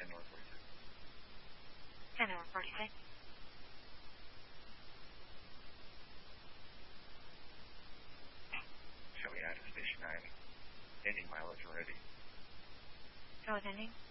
10 over 46. Shall we add a station 9 ending mileage already? Go with ending.